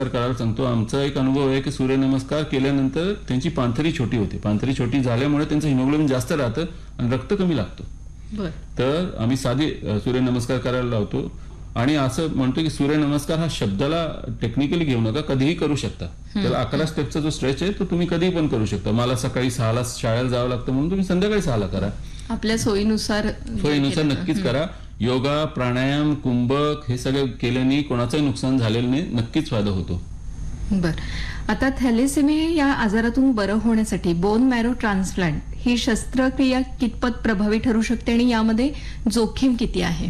करायला सांगतो. आमचा एक अनुभव आहे की सूर्यनमस्कार केल्यानंतर त्यांची पाणथरी छोटी होते. पाणथरी छोटी झाल्यामुळे त्यांचं हिमोग्लोबिन जास्त राहतं आणि रक्त कमी लागतो. तर आम्ही साधे सूर्यनमस्कार करायला लावतो आणि असं म्हणतो की सूर्यनमस्कार हा शब्दाला टेक्निकली घेऊ नका, कधीही करू शकता. त्याला 11 स्टेपचा जो स्ट्रेच आहे तो तुम्ही कधीही पण करू शकता. मला सकाळी 6ला शाळेला जावं लागतं म्हणून तुम्ही संध्याकाळी 6ला करा. आपल्या सोयीनुसार नक्कीच करा. योगा, प्राणायाम, कुंभक हे सगळे केल्याने कोणाचंही नुकसान झालेलं नाही, नक्कीच फायदा होतो. बर, आता थॅलेसेमिया या आजारातून बरं होण्यासाठी बोन मॅरो ट्रान्सप्लांट ही शस्त्रक्रिया कितपत प्रभावी ठरू शकते आणि यामध्ये जोखीम किती आहे?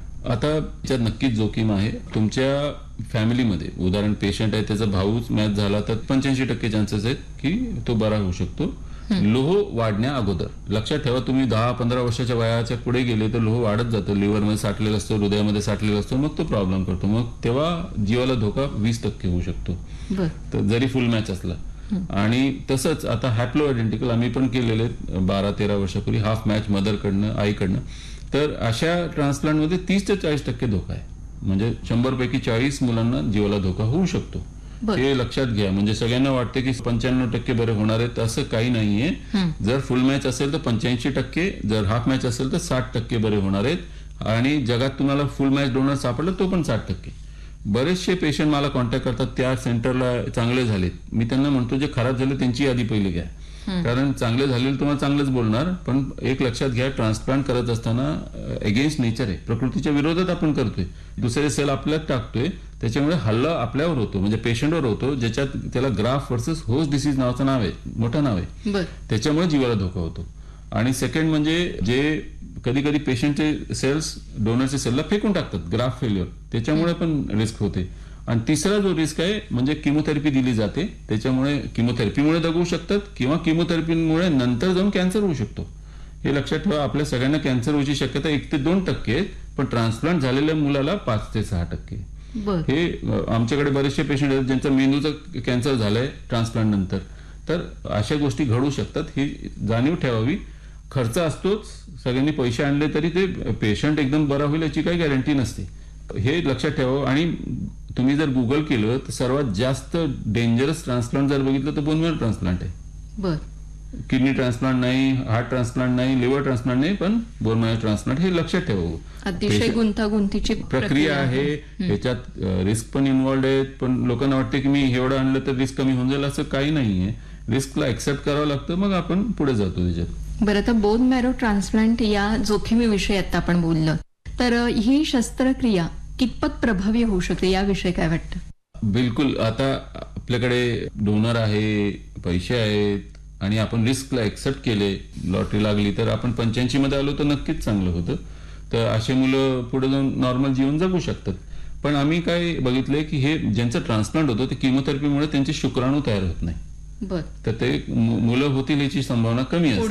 आता त्याच्यात नक्कीच जोखीम आहे. तुमच्या फॅमिलीमध्ये उदाहरण पेशंट आहे, त्याचा भाऊच मॅच झाला तर 85% चान्सेस आहेत की तो बरा होऊ शकतो लोह वाढण्या अगोदर. लक्षात ठेवा, तुम्ही 10-15 वर्षाच्या वयाच्या पुढे गेले तर लोह वाढत जातं, लिव्हरमध्ये साठलेलं असतं, हृदयामध्ये साठलेलं असतं, मग तो प्रॉब्लेम करतो. मग तेव्हा जीवाला धोका 20% होऊ शकतो, तर जरी फुल मॅच असला. आणि तसंच आता हॅप्लो आयडेंटिकल आम्ही पण केलेले 12-13 वर्षापूर्वी, हाफ मॅच मदरकडनं, आईकडनं. तर अशा ट्रान्सप्लांटमध्ये 30 ते 40% धोका आहे. म्हणजे 100 पैकी 40 मुलांना जीवाला धोका होऊ शकतो. हे लक्षात घ्या. म्हणजे सगळ्यांना वाटते की 95% बरे होणार आहेत, असं काही नाहीये. जर फुल मॅच असेल तर 85%, जर हाफ मॅच असेल तर 60% बरे होणार आहेत. आणि जगात तुम्हाला फुल मॅच डोनर सापडला तो पण 60%. बरेचसे पेशंट मला कॉन्टॅक्ट करतात, त्या सेंटरला चांगले झालेत. मी त्यांना म्हणतो जे खराब झाले त्यांची यादी पहिली घ्या, कारण चांगले झालेले तुम्हाला चांगलंच बोलणार. पण एक लक्षात घ्या, ट्रान्सप्लांट करत असताना अगेन्स्ट नेचर आहे, प्रकृतीच्या विरोधात आपण करतोय. दुसरे सेल आपल्यात टाकतोय, त्याच्यामुळे हल्ला आपल्यावर होतो, म्हणजे पेशंटवर होतो, ज्याच्यात त्याला ग्राफ वर्सेस होस्ट डिसीज नावाचं नाव आहे, मोठं नाव आहे. त्याच्यामुळे जीवाला धोका होतो. आणि सेकंड म्हणजे जे कधी कधी पेशंटचे सेल्स डोनरचे सेलला फेकून टाकतात, ग्राफ फेल्युअर, त्याच्यामुळे पण रिस्क होते. आणि तिसरा जो रिस्क आहे म्हणजे किमोथेरपी दिली जाते, त्याच्यामुळे किमोथेरपीमुळे दगू शकतात किंवा किमोथेरपीमुळे नंतर जाऊन कॅन्सर होऊ शकतो. हे लक्षात ठेवा. आपल्या सगळ्यांना कॅन्सर होण्याची शक्यता 1 ते 2% पण ट्रान्सप्लांट झालेल्या मुलाला 5 ते 6%. हे आमच्याकडे बरेचसे पेशंट आहेत ज्यांचा मेंदूचा कॅन्सर झालाय ट्रान्सप्लांट नंतर. तर अशा गोष्टी घडू शकतात, ही जाणीव ठेवावी. खर्च असतोच, सगळ्यांनी पैसे आणले तरी ते पेशंट एकदम बरा होईल याची काही गॅरंटी नसते, हे लक्षात ठेवावं. आणि तुम्ही जर गुगल केलं तर सर्वात जास्त डेंजरस ट्रान्सप्लांट जर बघितलं तर बोन मॅरो ट्रान्सप्लांट आहे. किडनी ट्रान्सप्लांट नाही, हार्ट ट्रान्सप्लांट नाही, लिव्हर ट्रान्सप्लांट नाही, पण बोन मॅरो ट्रान्सप्लांट. हे लक्षात ठेवावं. अतिशय गुंतागुंतीची प्रक्रिया आहे, याच्यात रिस्क पण इन्व्हॉल्ड आहेत. पण लोकांना वाटते की मी एवढं आणलं तर रिस्क कमी होऊन जाईल, असं काही नाहीये. रिस्कला एक्सेप्ट करावं लागतं, मग आपण पुढे जातो त्याच्यात. बरं, आता बोन मॅरो ट्रान्सप्लांट या जोखमीविषयी आता आपण बोललो, तर ही शस्त्रक्रिया कितपत प्रभावी होऊ शकते याविषयी काय वाटतं? बिलकुल. आता आपल्याकडे डोनर आहे, पैसे आहेत आणि आपण रिस्कला एक्सेप्ट केले, लॉटरी लागली तर आपण 85 मध्ये आलो तर नक्कीच चांगलं होतं. तर असे मुलं पुढे जाऊन नॉर्मल जीवन जगू शकतात. पण आम्ही काय बघितलंय की हे ज्यांचं ट्रान्सप्लांट होतं ते किमोथेरपीमुळे त्यांचे शुक्राणू तयार होत नाही, तर ते मुलं होतील याची संभावना कमी असते.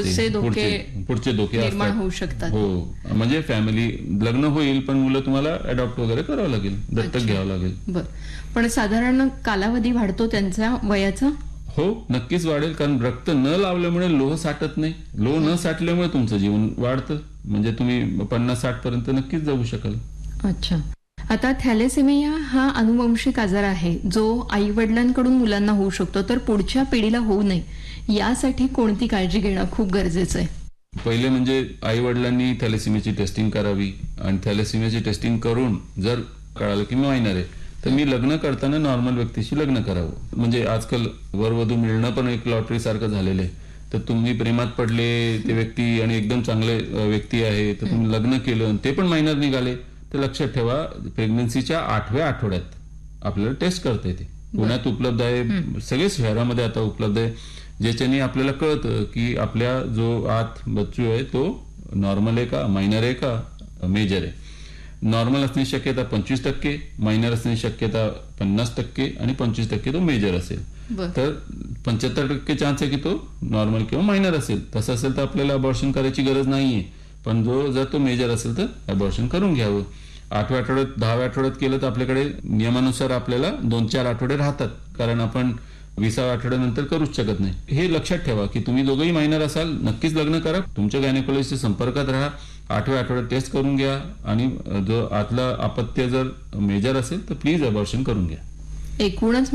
पुढचे धोके होऊ शकतात. हो, म्हणजे फॅमिली लग्न होईल पण मुलं तुम्हाला अडॉप्ट वगैरे करावं लागेल, दत्तक घ्यावं लागेल. पण साधारण कालावधी वाढतो त्यांच्या वयाचा? हो, नक्कीच वाढेल, कारण रक्त न लावल्यामुळे लोह साठत नाही. लोह न साठल्यामुळे तुमचं जीवन वाढतं, म्हणजे तुम्ही 50-60 पर्यंत नक्कीच जाऊ शकाल. अच्छा. आता थॅलेसेमिया हा अनुवंशिक आजार आहे जो आई वडिलांकडून मुलांना होऊ शकतो, तर पुढच्या पिढीला होऊ नये यासाठी कोणती काळजी घेणं खूप गरजेचं आहे? पहिले म्हणजे आई वडिलांनी थॅलेसेमियाची टेस्टिंग करावी, आणि थॅलेसेमियाची टेस्टिंग करून जर कळालं की मायनर आहे तर मी लग्न करताना नॉर्मल व्यक्तीशी लग्न करावं. म्हणजे आजकाल वरवधू मिळणं पण एक लॉटरी सारखं झालेलं आहे. तर तुम्ही प्रेमात पडले ते व्यक्ती आणि एकदम चांगले व्यक्ती आहे, तर तुम्ही लग्न केलं ते पण मायनर निघाले, तर लक्षात ठेवा प्रेग्नन्सीच्या 8व्या आठवड्यात आपल्याला टेस्ट करता येते. पुण्यात उपलब्ध आहे, सगळे शहरामध्ये आता उपलब्ध आहे, ज्याच्याने आपल्याला कळतं की आपल्या जो आत बच्चू आहे तो नॉर्मल आहे का, मायनर आहे का, मेजर आहे. नॉर्मल असण्याची शक्यता 25%, मायनर असण्याची शक्यता 50% आणि 25% तो मेजर असेल. तर 75% चान्स आहे की तो नॉर्मल किंवा मायनर असेल. तसं असेल तर आपल्याला अबॉर्शन करायची गरज नाहीये, पण जर तो मेजर असेल तर अबॉर्शन करून घ्यावं. 8व्या आठवड्यात 10व्या आठवड्यात केलं तर आपल्याकडे नियमानुसार आपल्याला 2-4 आठवडे राहतात, कारण आपण 20व्या आठवड्यानंतर करूच शकत नाही. हे लक्षात ठेवा की तुम्ही दोघंही मायनर असाल, नक्कीच लग्न करा, तुमच्या गायनेकोलॉजिस्टच्या संपर्कात राहा, 8व्या आठवड्यात टेस्ट करून घ्या, आणि जो आतला अपत्य जर मेजर असेल तर प्लीज अबॉर्शन करून घ्या. एकूणच